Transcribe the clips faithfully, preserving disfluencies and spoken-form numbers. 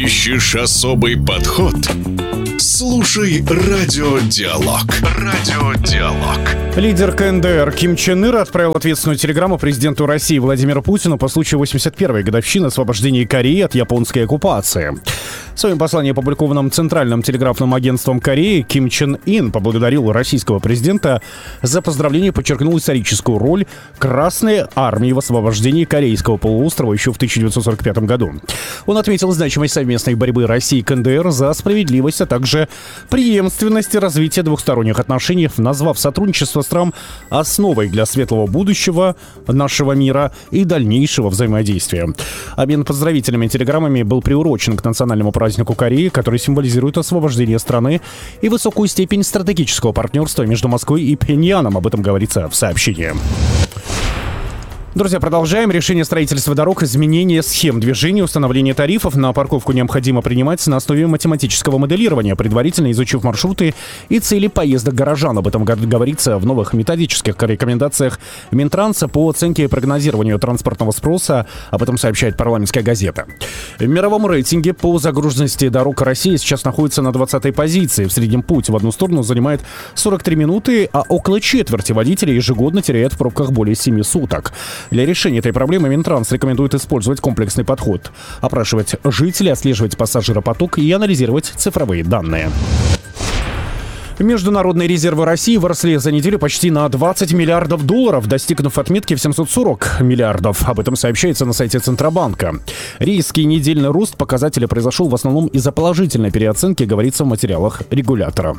Ищешь особый подход? Слушай Радиодиалог. Радиодиалог. Лидер ка эн дэ эр Ким Чен Ир отправил ответственную телеграмму президенту России Владимиру Путину по случаю восемьдесят первой годовщины освобождения Кореи от японской оккупации. В своем послании, опубликованном Центральным телеграфным агентством Кореи, Ким Чен Ин поблагодарил российского президента за поздравление и подчеркнул историческую роль Красной армии в освобождении Корейского полуострова еще в тысяча девятьсот сорок пятом году. Он отметил значимость совместной борьбы России и ка эн дэ эр за справедливость, а также преемственность и развитие двухсторонних отношений, назвав сотрудничество стран основой для светлого будущего нашего мира и дальнейшего взаимодействия. Обмен поздравительными телеграммами был приурочен к национальному празднику Кореи, который символизирует освобождение страны и высокую степень стратегического партнерства между Москвой и Пхеньяном. Об этом говорится в сообщении. Друзья, продолжаем. Решение строительства дорог, изменение схем движения, установление тарифов на парковку необходимо принимать на основе математического моделирования, предварительно изучив маршруты и цели поездок горожан. Об этом говорится в новых методических рекомендациях Минтранса по оценке и прогнозированию транспортного спроса. Об этом сообщает парламентская газета. В мировом рейтинге по загруженности дорог России сейчас находится на двадцатой позиции. В среднем путь в одну сторону занимает сорок три минуты, а около четверти водителей ежегодно теряют в пробках более семи суток. Для решения этой проблемы Минтранс рекомендует использовать комплексный подход, опрашивать жителей, отслеживать пассажиропоток и анализировать цифровые данные. Международные резервы России выросли за неделю почти на двадцать миллиардов долларов, достигнув отметки в семьсот сорок миллиардов. Об этом сообщается на сайте Центробанка. Резкий недельный рост показателя произошел в основном из-за положительной переоценки, говорится в материалах регулятора.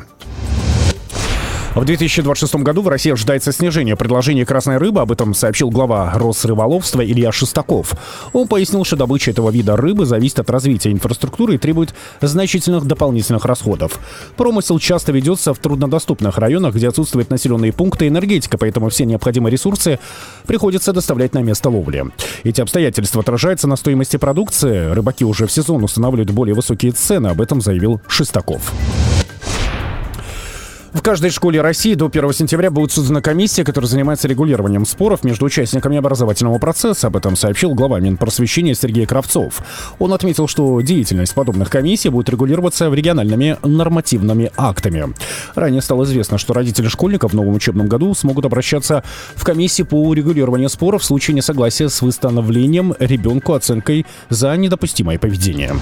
В две тысячи двадцать шестом году в России ожидается снижение предложения красной рыбы. Об этом сообщил глава Росрыболовства Илья Шестаков. Он пояснил, что добыча этого вида рыбы зависит от развития инфраструктуры и требует значительных дополнительных расходов. Промысел часто ведется в труднодоступных районах, где отсутствуют населенные пункты и энергетика, поэтому все необходимые ресурсы приходится доставлять на место ловли. Эти обстоятельства отражаются на стоимости продукции. Рыбаки уже в сезон устанавливают более высокие цены. Об этом заявил Шестаков. В каждой школе России до первого сентября будет создана комиссия, которая занимается регулированием споров между участниками образовательного процесса. Об этом сообщил глава Минпросвещения Сергей Кравцов. Он отметил, что деятельность подобных комиссий будет регулироваться региональными нормативными актами. Ранее стало известно, что родители школьников в новом учебном году смогут обращаться в комиссии по регулированию споров в случае несогласия с выставлением ребенку оценкой за недопустимое поведение.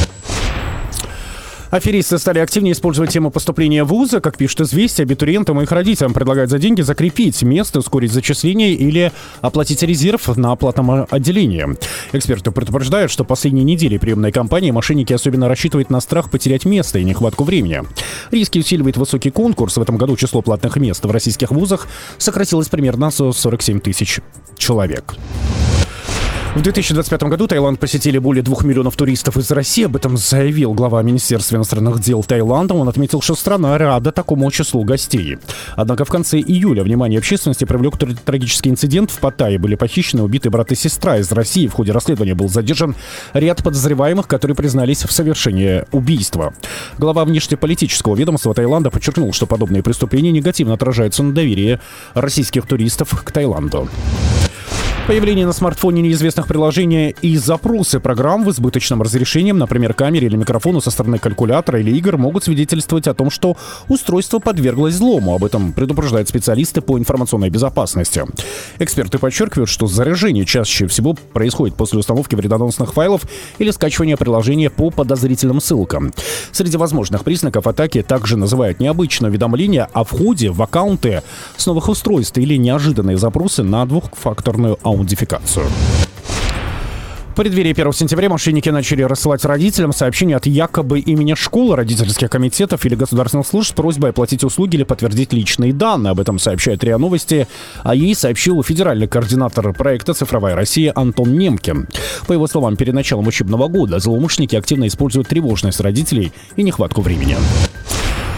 Аферисты стали активнее использовать тему поступления в вузы. Как пишет «Известия», абитуриентам и их родителям предлагают за деньги закрепить место, ускорить зачисление или оплатить резерв на платном отделении. Эксперты предупреждают, что последние недели приемной кампании мошенники особенно рассчитывают на страх потерять место и нехватку времени. Риски усиливает высокий конкурс. В этом году число платных мест в российских вузах сократилось примерно на сорок семь тысяч человек. В две тысячи двадцать пятом году Таиланд посетили более двух миллионов туристов из России. Об этом заявил глава Министерства иностранных дел Таиланда. Он отметил, что страна рада такому числу гостей. Однако в конце июля внимание общественности привлек трагический инцидент. В Паттайе были похищены, убиты брат и сестра из России. В ходе расследования был задержан ряд подозреваемых, которые признались в совершении убийства. Глава внешнеполитического ведомства Таиланда подчеркнул, что подобные преступления негативно отражаются на доверии российских туристов к Таиланду. Появление на смартфоне неизвестных приложений и запросы программ в избыточном разрешении, например, камере или микрофону со стороны калькулятора или игр, могут свидетельствовать о том, что устройство подверглось взлому. Об этом предупреждают специалисты по информационной безопасности. Эксперты подчеркивают, что заряжение чаще всего происходит после установки вредоносных файлов или скачивания приложения по подозрительным ссылкам. Среди возможных признаков атаки также называют необычное уведомление о входе в аккаунты с новых устройств или неожиданные запросы на двухфакторную аутентификацию. аутентификацию. В преддверии первого сентября мошенники начали рассылать родителям сообщения от якобы имени школы, родительских комитетов или государственных служб с просьбой оплатить услуги или подтвердить личные данные. Об этом сообщает РИА Новости, а ей сообщил федеральный координатор проекта «Цифровая Россия» Антон Немкин. По его словам, перед началом учебного года злоумышленники активно используют тревожность родителей и нехватку времени.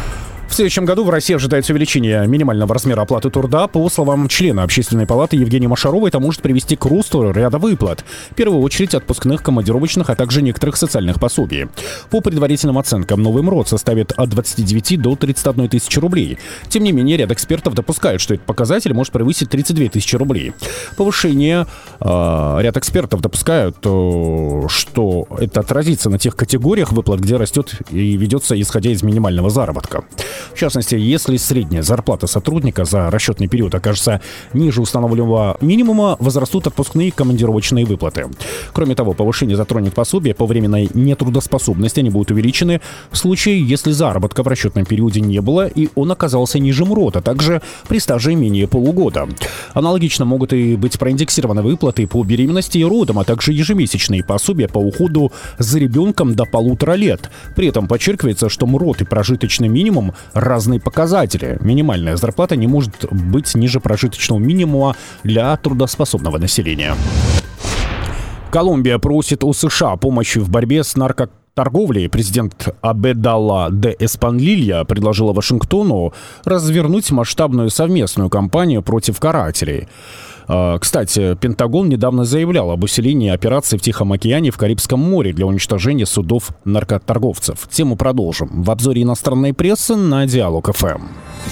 В следующем году в России ожидается увеличение минимального размера оплаты труда. По словам члена Общественной палаты Евгении Машаровой, это может привести к росту ряда выплат. В первую очередь отпускных, командировочных, а также некоторых социальных пособий. По предварительным оценкам, новый МРОД составит от двадцати девяти до тридцати одной тысячи рублей. Тем не менее, ряд экспертов допускают, что этот показатель может превысить тридцать две тысячи рублей. Повышение э, ряд экспертов допускают, э, что это отразится на тех категориях выплат, где растет и ведется исходя из минимального заработка. В частности, если средняя зарплата сотрудника за расчетный период окажется ниже установленного минимума, возрастут отпускные и командировочные выплаты. Кроме того, повышение затронет пособия по временной нетрудоспособности, они будут увеличены в случае, если заработка в расчетном периоде не было и он оказался ниже МРОД, а также при стаже менее полугода. Аналогично могут и быть проиндексированы выплаты по беременности и родам, а также ежемесячные пособия по уходу за ребенком до полутора лет. При этом подчеркивается, что МРОД и прожиточный минимум – разные показатели. Минимальная зарплата не может быть ниже прожиточного минимума для трудоспособного населения. Колумбия просит у США помощи в борьбе с наркоторговлей. Президент Абдалла де Эспанлилья предложила Вашингтону развернуть масштабную совместную кампанию против карателей. Кстати, Пентагон недавно заявлял об усилении операций в Тихом океане и в Карибском море для уничтожения судов наркоторговцев. Тему продолжим в обзоре иностранной прессы на Диалог эф эм.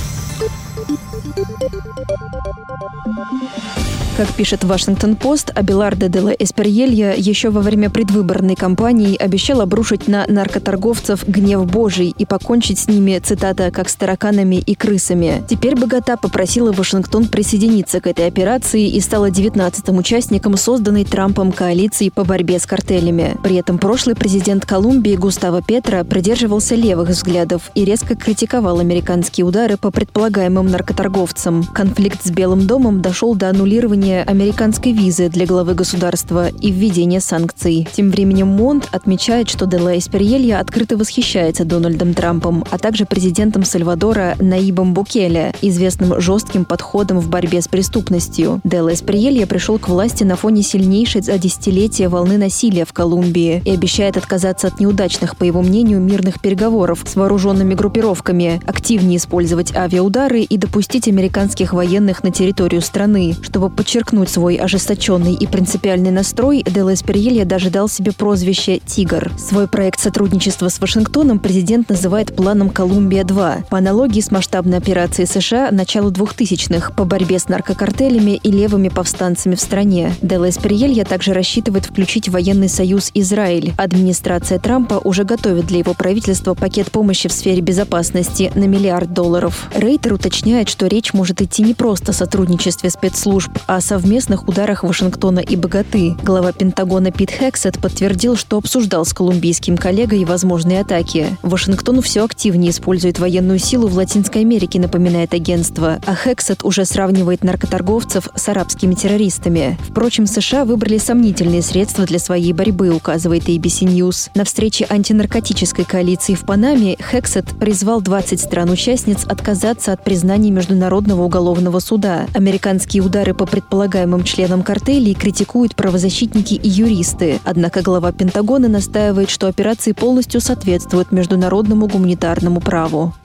Как пишет Вашингтон-Пост, Абеларде де ла Эсперьелья еще во время предвыборной кампании обещал обрушить на наркоторговцев гнев Божий и покончить с ними, цитата, «как с тараканами и крысами». Теперь богата попросила Вашингтон присоединиться к этой операции и стала девятнадцатым участником созданной Трампом коалиции по борьбе с картелями. При этом прошлый президент Колумбии Густаво Петро придерживался левых взглядов и резко критиковал американские удары по предполагаемым наркоторговцам. Конфликт с Белым домом дошел до аннулирования американской визы для главы государства и введения санкций. Тем временем Монт отмечает, что де ла Эсперьелья открыто восхищается Дональдом Трампом, а также президентом Сальвадора Наибом Букеле, известным жестким подходом в борьбе с преступностью. Де ла Эсперьелья пришел к власти на фоне сильнейшей за десятилетия волны насилия в Колумбии и обещает отказаться от неудачных, по его мнению, мирных переговоров с вооруженными группировками, активнее использовать авиаудары и допустить американских военных на территорию страны. Чтобы подчеркнуть свой ожесточенный и принципиальный настрой, де ла Эсперьелья даже дал себе прозвище «Тигр». Свой проект сотрудничества с Вашингтоном президент называет планом «Колумбия-два». По аналогии с масштабной операцией США начала двухтысячных по борьбе с наркокартелями и левыми повстанцами в стране. Де ла Эсперьелья также рассчитывает включить в военный союз Израиль. Администрация Трампа уже готовит для его правительства пакет помощи в сфере безопасности на миллиард долларов. Рейтер уточняет, что речь может идти не просто о сотрудничестве спецслужб, о совместных ударах Вашингтона и богаты. Глава Пентагона Пит Хексет подтвердил, что обсуждал с колумбийским коллегой возможные атаки. Вашингтон все активнее использует военную силу в Латинской Америке, напоминает агентство, а Хексет уже сравнивает наркоторговцев с арабскими террористами. Впрочем, США выбрали сомнительные средства для своей борьбы, указывает эй би си News. На встрече антинаркотической коалиции в Панаме Хексет призвал двадцать стран-участниц отказаться от признания Международного уголовного суда. Американские удары по предполагаемым членам картелей критикуют правозащитники и юристы. Однако глава Пентагона настаивает, что операции полностью соответствуют международному гуманитарному праву.